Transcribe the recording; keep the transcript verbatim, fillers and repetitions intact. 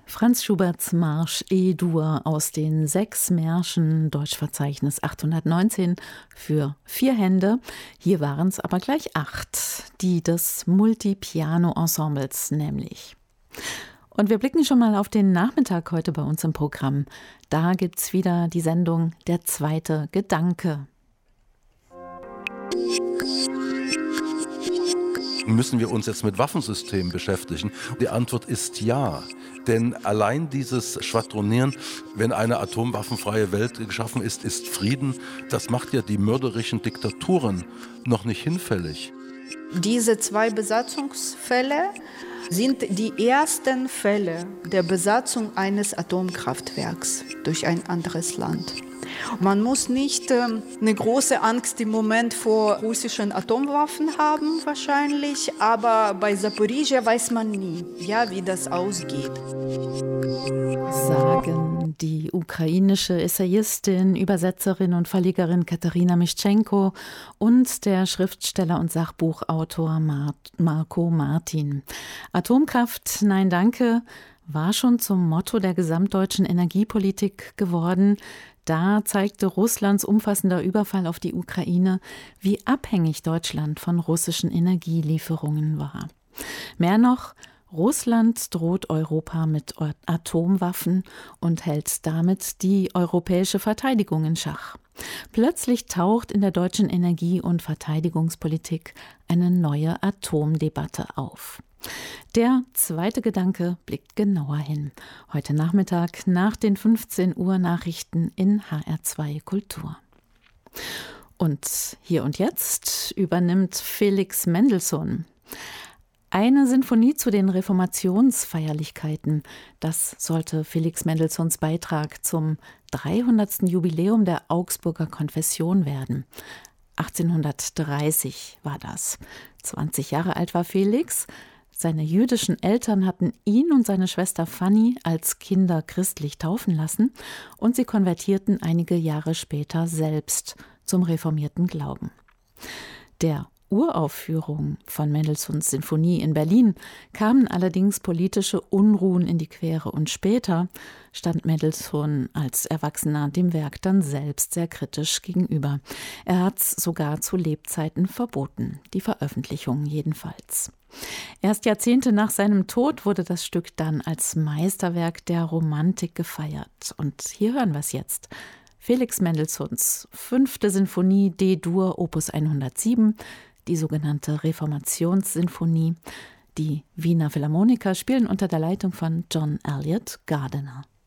Franz Schuberts Marsch E-Dur aus den sechs Märschen, Deutschverzeichnis achthundertneunzehn, für vier Hände. Hier waren es aber gleich acht, die des Multipiano-Ensembles nämlich. Und wir blicken schon mal auf den Nachmittag heute bei uns im Programm. Da gibt's wieder die Sendung Der zweite Gedanke. Müssen wir uns jetzt mit Waffensystemen beschäftigen? Die Antwort ist ja. Denn allein dieses Schwadronieren, wenn eine atomwaffenfreie Welt geschaffen ist, ist Frieden. Das macht ja die mörderischen Diktaturen noch nicht hinfällig. Diese zwei Besatzungsfälle sind die ersten Fälle der Besatzung eines Atomkraftwerks durch ein anderes Land. Man muss nicht äh, eine große Angst im Moment vor russischen Atomwaffen haben wahrscheinlich, aber bei Saporizhzhia weiß man nie, ja, wie das ausgeht. Sagen die ukrainische Essayistin, Übersetzerin und Verlegerin Katerina Mischenko und der Schriftsteller und Sachbuchautor Mar- Marco Martin. Atomkraft, nein danke, war schon zum Motto der gesamtdeutschen Energiepolitik geworden. Da zeigte Russlands umfassender Überfall auf die Ukraine, wie abhängig Deutschland von russischen Energielieferungen war. Mehr noch, Russland droht Europa mit Atomwaffen und hält damit die europäische Verteidigung in Schach. Plötzlich taucht in der deutschen Energie- und Verteidigungspolitik eine neue Atomdebatte auf. Der zweite Gedanke blickt genauer hin. Heute Nachmittag nach den fünfzehn Uhr Nachrichten in H R zwei Kultur. Und hier und jetzt übernimmt Felix Mendelssohn eine Sinfonie zu den Reformationsfeierlichkeiten. Das sollte Felix Mendelssohns Beitrag zum dreihundertsten Jubiläum der Augsburger Konfession werden. achtzehnhundertdreißig war das. zwanzig Jahre alt war Felix. Seine jüdischen Eltern hatten ihn und seine Schwester Fanny als Kinder christlich taufen lassen und sie konvertierten einige Jahre später selbst zum reformierten Glauben. Der Uraufführung von Mendelssohns Sinfonie in Berlin kamen allerdings politische Unruhen in die Quere und später stand Mendelssohn als Erwachsener dem Werk dann selbst sehr kritisch gegenüber. Er hat es sogar zu Lebzeiten verboten, die Veröffentlichung jedenfalls. Erst Jahrzehnte nach seinem Tod wurde das Stück dann als Meisterwerk der Romantik gefeiert. Und hier hören wir es jetzt. Felix Mendelssohns fünfte Sinfonie D-Dur Opus hundertsieben, die sogenannte Reformationssinfonie. Die Wiener Philharmoniker spielen unter der Leitung von John Elliott Gardiner.